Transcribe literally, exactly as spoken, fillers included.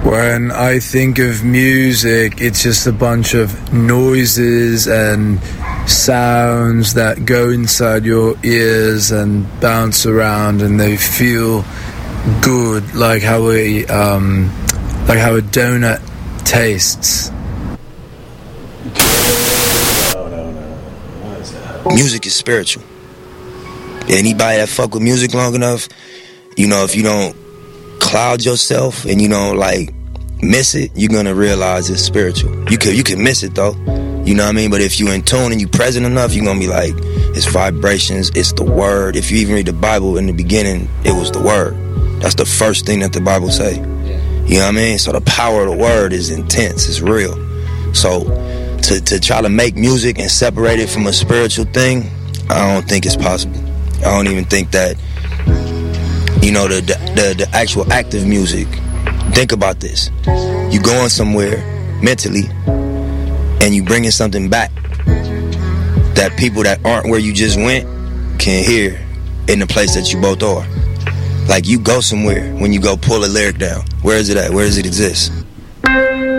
When I think of music, it's just a bunch of noises and sounds that go inside your ears and bounce around, and they feel good, like how a um, like how a donut tastes. Music is spiritual. Anybody that fuck with music long enough, you know, if you don't cloud yourself and you don't like miss it, you're gonna realize it's spiritual. You can you can miss it though, you know what I mean? But if you in tune and you present enough, you're gonna be like, it's vibrations, it's the word. If you even read the Bible, in the beginning, it was the word. That's the first thing that the Bible say. You know what I mean? So the power of the word is intense, it's real. So to, to try to make music and separate it from a spiritual thing, I don't think it's possible. I don't even think that, you know, the, the the actual act of music. Think about this. You going somewhere mentally and you bringing something back that people that aren't where you just went can hear in the place that you both are. Like you go somewhere when you go pull a lyric down. Where is it at? Where does it exist?